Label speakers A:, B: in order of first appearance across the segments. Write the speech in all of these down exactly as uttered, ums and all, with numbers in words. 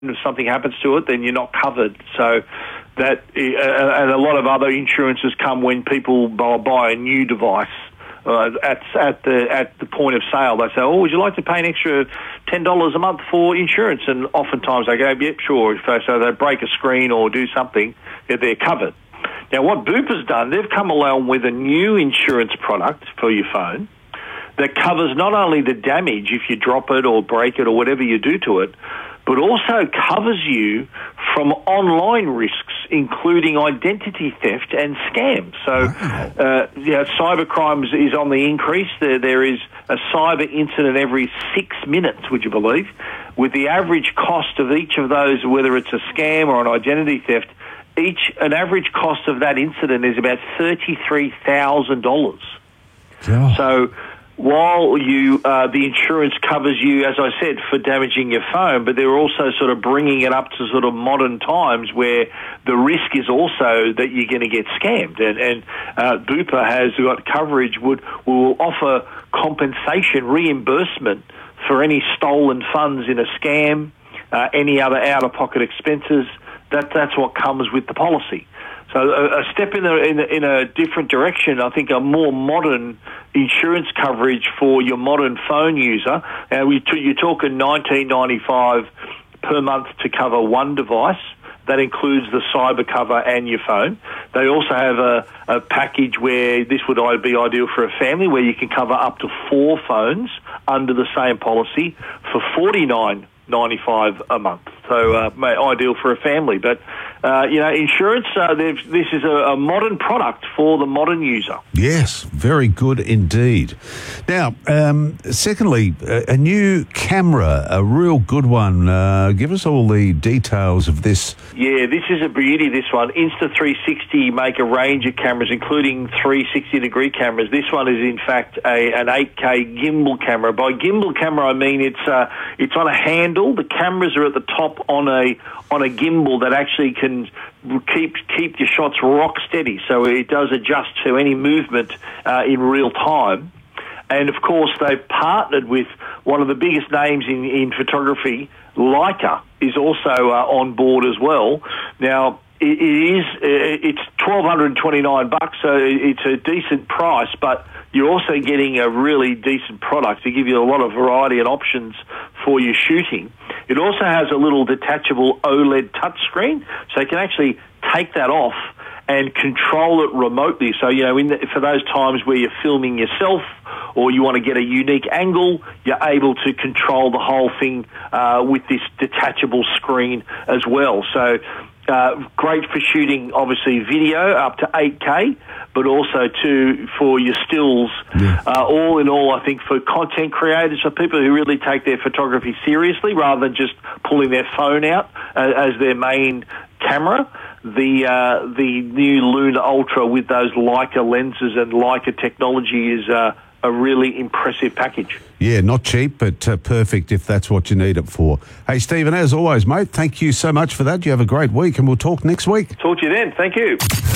A: if something happens to it, then you're not covered. So that, uh, and a lot of other insurances come when people buy, buy a new device. Uh, at at the at the point of sale, they say, "Oh, would you like to pay an extra ten dollars a month for insurance?" And oftentimes they go, "Yep, sure." So they break a screen or do something, they're covered. Now, what Bupa's done, they've come along with a new insurance product for your phone that covers not only the damage if you drop it or break it or whatever you do to it, but also covers you from online risks, including identity theft and scams. So, wow. uh, you know, cybercrime is on the increase. There, there is a cyber incident every six minutes, would you believe? With the average cost of each of those, whether it's a scam or an identity theft, each an average cost of that incident is about thirty-three thousand dollars.
B: Yeah.
A: So, while you, uh, the insurance covers you, as I said, for damaging your phone, but they're also sort of bringing it up to sort of modern times where the risk is also that you're going to get scammed. And, and uh, Bupa has got coverage, would will offer compensation, reimbursement for any stolen funds in a scam, uh, any other out-of-pocket expenses. That that's what comes with the policy. So a, a step in a, in a in a different direction, I think, a more modern insurance coverage for your modern phone user. And we t- you're talking nineteen ninety-five per month to cover one device. That includes the cyber cover and your phone. They also have a, a package where this would be ideal for a family, where you can cover up to four phones under the same policy for forty-nine ninety-five a month. So uh, ideal for a family. But, uh, you know, insurance, uh, this is a, a modern product for the modern user.
B: Yes, very good indeed. Now, um, secondly, a, a new camera, a real good one. Uh, give us all the details of this.
A: Yeah, this is a beauty, this one. Insta three sixty make a range of cameras, including three sixty degree cameras. This one is, in fact, a, an eight K gimbal camera. By gimbal camera, I mean it's uh, it's on a handle. The cameras are at the top on a on a gimbal that actually can keep keep your shots rock steady, so it does adjust to any movement uh, in real time. And of course, they've partnered with one of the biggest names in, in photography. Leica is also uh, on board as well. Now, it, it is it's twelve hundred twenty-nine bucks, so it's a decent price, but you're also getting a really decent product to give you a lot of variety and options for your shooting. It also has a little detachable OLED touchscreen, so you can actually take that off and control it remotely. So, you know, in the, for those times where you're filming yourself or you want to get a unique angle, you're able to control the whole thing uh, with this detachable screen as well. So, Uh, great for shooting, obviously, video up to eight K, but also to for your stills. Yeah. Uh, all in all, I think for content creators, for people who really take their photography seriously rather than just pulling their phone out uh, as their main camera, the uh, the new Luna Ultra with those Leica lenses and Leica technology is uh, a really impressive package.
B: Yeah, not cheap, but uh, perfect if that's what you need it for. Hey, Stephen, as always, mate, thank you so much for that. You have a great week, and we'll talk next week.
A: Talk to you then. Thank you.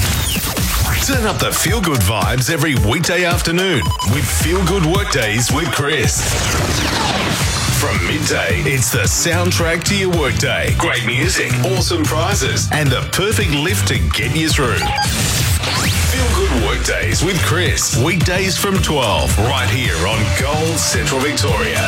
C: Turn up the feel-good vibes every weekday afternoon with Feel Good Workdays with Chris. From midday, it's the soundtrack to your workday. Great music, awesome prizes, and the perfect lift to get you through. Feel Good Workdays with Chris. Weekdays from twelve, right here on Gold Central Victoria.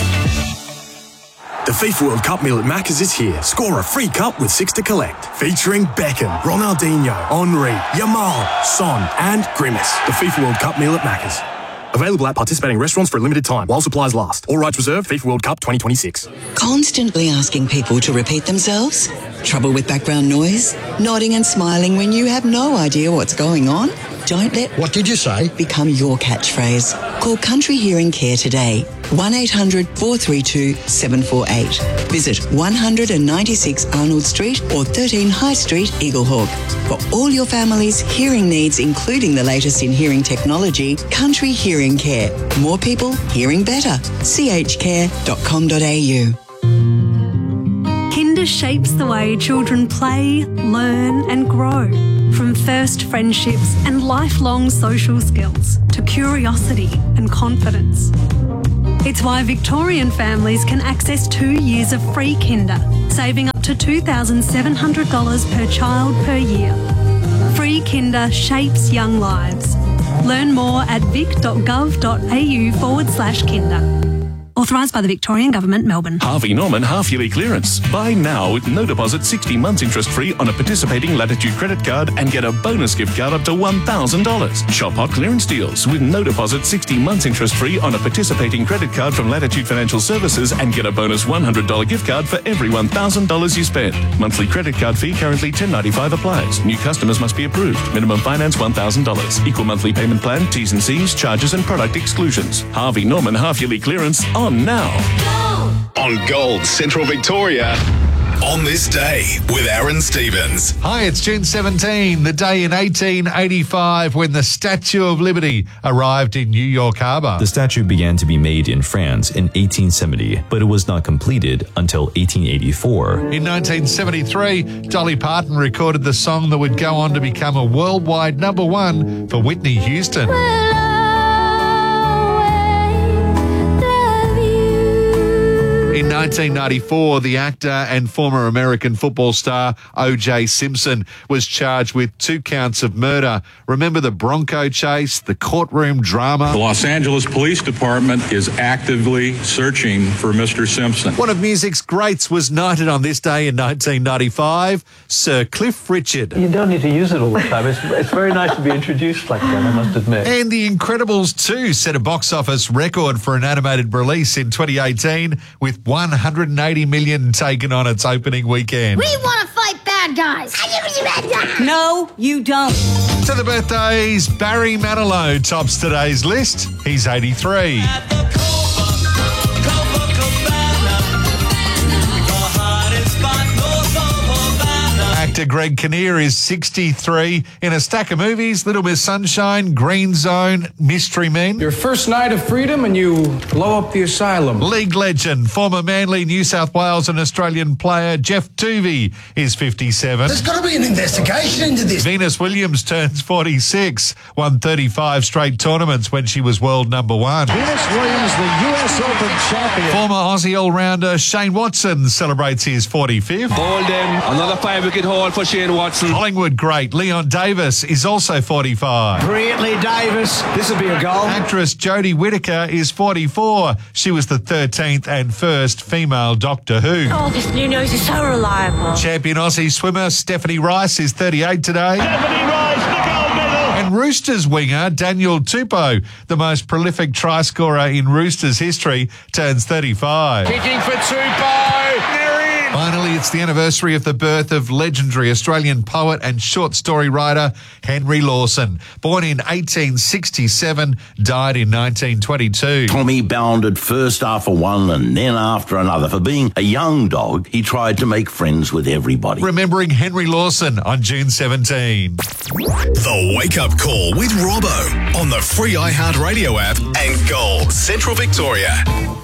D: The FIFA World Cup meal at Macca's is here. Score a free cup with six to collect. Featuring Beckham, Ronaldinho, Henry, Yamal, Son, and Grimace. The FIFA World Cup meal at Macca's. Available at participating restaurants for a limited time while supplies last. All rights reserved. FIFA World Cup twenty twenty-six.
E: Constantly asking people to repeat themselves? Trouble with background noise? Nodding and smiling when you have no idea what's going on? Don't let
F: What did you say?
E: become your catchphrase. Call Country Hearing Care today. one eight hundred four three two seven four eight. Visit one ninety-six Arnold Street or thirteen High Street, Eaglehawk. For all your family's hearing needs, including the latest in hearing technology, Country Hearing Care. More people hearing better. c h care dot com dot a u.
G: Kinder shapes the way children play, learn and grow. From first friendships and lifelong social skills to curiosity and confidence. It's why Victorian families can access two years of free kinder, saving up to two thousand seven hundred dollars per child per year. Free kinder shapes young lives. Learn more at vic.gov.au forward slash kinder. Authorised by the Victorian Government, Melbourne.
F: Harvey Norman half-yearly clearance. Buy now with no deposit, sixty months interest-free on a participating Latitude credit card and get a bonus gift card up to one thousand dollars. Shop hot clearance deals with no deposit, sixty months interest-free on a participating credit card from Latitude Financial Services and get a bonus one hundred dollars gift card for every one thousand dollars you spend. Monthly credit card fee currently ten dollars ninety-five applies. New customers must be approved. Minimum finance one thousand dollars. Equal monthly payment plan, T's and C's, charges and product exclusions. Harvey Norman half-yearly clearance on now.
C: On Gold Central Victoria. On this day with Aaron Stevens.
B: Hi, it's June seventeenth, the day in eighteen eighty-five when the Statue of Liberty arrived in New York Harbour.
H: The statue began to be made in France in eighteen seventy, but it was not completed until eighteen eighty-four.
B: In nineteen seventy-three, Dolly Parton recorded the song that would go on to become a worldwide number one for Whitney Houston. In nineteen ninety-four, the actor and former American football star O J Simpson was charged with two counts of murder. Remember the Bronco chase, the courtroom drama?
I: The Los Angeles Police Department is actively searching for Mister Simpson.
B: One of music's greats was knighted on this day in nineteen ninety-five, Sir Cliff Richard.
J: You don't need to use it all the time. It's, it's very nice to be introduced like that, I must admit.
B: And The Incredibles two set a box office record for an animated release in twenty eighteen with one hundred eighty million taken on its opening weekend.
K: We want to fight bad guys.
L: No, you don't.
B: To the birthdays, Barry Manilow tops today's list. He's eighty-three. Actor Greg Kinnear is sixty-three. In a stack of movies, Little Miss Sunshine, Green Zone, Mystery Men.
M: Your first night of freedom and you blow up the asylum.
B: League legend, former Manly, New South Wales and Australian player Jeff Tuvey is fifty-seven.
N: There's got to be an investigation into this.
B: Venus Williams turns forty-six, won thirty-five straight tournaments when she was world number one.
N: Venus Williams, the U S Open champion.
B: Former Aussie all-rounder Shane Watson celebrates his forty-fifth.
O: Bowled in, another five-wicket haul for Shane Watson.
B: Collingwood great Leon Davis is also forty-five.
N: Brilliantly, Davis. This will be a goal.
B: Actress Jodie Whittaker is forty-four. She was the thirteenth and first female Doctor Who.
P: Oh, this new nose is so reliable.
B: Champion Aussie swimmer Stephanie Rice is thirty-eight today.
N: Stephanie Rice, the gold medal.
B: And Roosters winger Daniel Tupou, the most prolific try scorer in Roosters history, turns thirty-five.
N: Kicking for Tupou.
B: Finally, it's the anniversary of the birth of legendary Australian poet and short story writer Henry Lawson. Born in eighteen sixty-seven, died in nineteen twenty-two.
Q: Tommy bounded first after one and then after another. For being a young dog, he tried to make friends with everybody.
B: Remembering Henry Lawson on June seventeenth.
C: The Wake Up Call with Robbo on the free iHeartRadio app and Gold Central Victoria.